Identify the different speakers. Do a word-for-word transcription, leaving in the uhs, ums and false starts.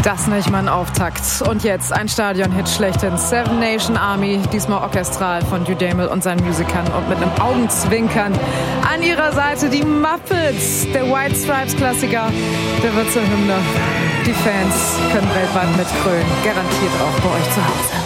Speaker 1: Das nicht mal ein Auftakt. Und jetzt ein Stadion-Hit schlechthin. Seven Nation Army, diesmal orchestral von Udamel und seinen Musikern und mit einem Augenzwinkern. An ihrer Seite die Muppets, der White Stripes-Klassiker, der wird zur Hymne. Die Fans können weltweit mitgrölen, garantiert auch bei euch zu Hause.